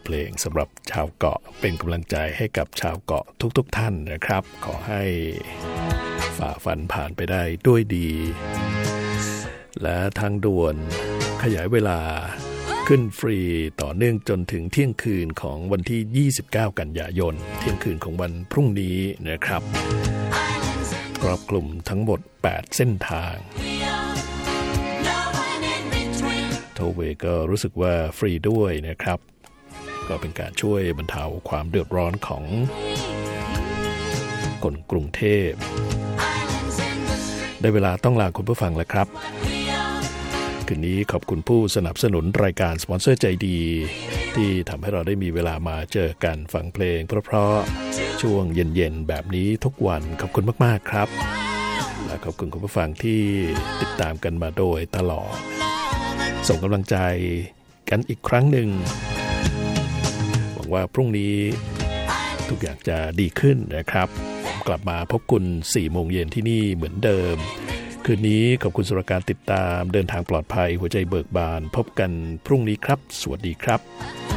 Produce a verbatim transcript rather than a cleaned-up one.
เพลงสำหรับชาวเกาะเป็นกำลังใจให้กับชาวเกาะทุกๆท่านนะครับขอให้ฝ่าฟันผ่านไปได้ด้วยดีและทางด่วนขยายเวลาขึ้นฟรีต่อเนื่องจนถึงเที่ยงคืนของวันที่ยี่สิบเก้ากันยายนเที่ยงคืนของวันพรุ่งนี้นะครับครอบคลุมทั้งหมดแปดเส้นทางโทเวก็รู้สึกว่าฟรีด้วยนะครับก็เป็นการช่วยบรรเทาความเดือดร้อนของคนกรุงเทพได้เวลาต้องลาคุณผู้ฟังแล้วครับคืนนี้ขอบคุณผู้สนับสนุนรายการสปอนเซอร์ใจดีที่ทำให้เราได้มีเวลามาเจอกันฟังเพลงเพราะๆช่วงเย็นๆแบบนี้ทุกวันขอบคุณมากๆครับและขอบคุณคุณผู้ฟังที่ติดตามกันมาโดยตลอดส่งกำลังใจกันอีกครั้งหนึ่งหวังว่าพรุ่งนี้ทุกอย่างจะดีขึ้นนะครับกลับมาพบคุณสี่โมงเย็นที่นี่เหมือนเดิมคืนนี้ขอบคุณสำหรับการติดตามเดินทางปลอดภัยหัวใจเบิกบานพบกันพรุ่งนี้ครับสวัสดีครับ